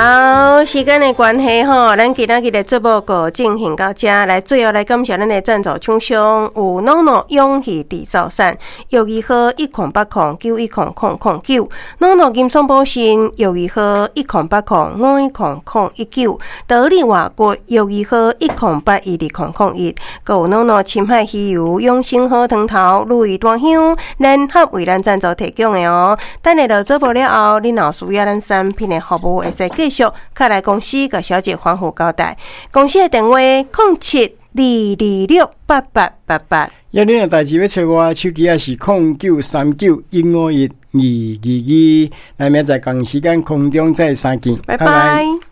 好，时间的关系吼，咱今仔日的节目就进行到这。来，最后来感谢咱的赞助厂商有 NONO 勇气地造伞，友谊号10809110009，NONO 金松保险友谊号10805101019，得力外国友谊号108120001，还有 NONO 深海鱼油永生好汤头如意大香联合为咱赞助提供的哦。等下就节目了后，你若需要咱产品的服务，会使继续开来公司甲小姐反复交代。公司的电话0722688888。 要你有代志要找我，手机也是0939151222。咱明仔载同时间空中再相见， 拜拜。